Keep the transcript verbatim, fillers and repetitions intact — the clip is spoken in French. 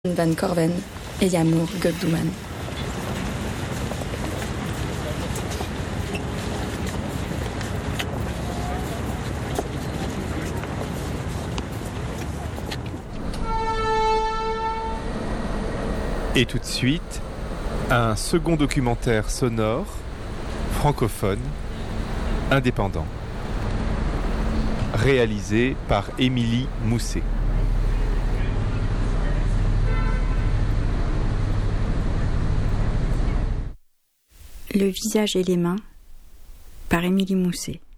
Van Corven et Yamur Godduman. Et tout de suite, un second documentaire sonore, francophone, indépendant, réalisé par Émilie Mousset. Le visage et les mains par Émilie Mousset.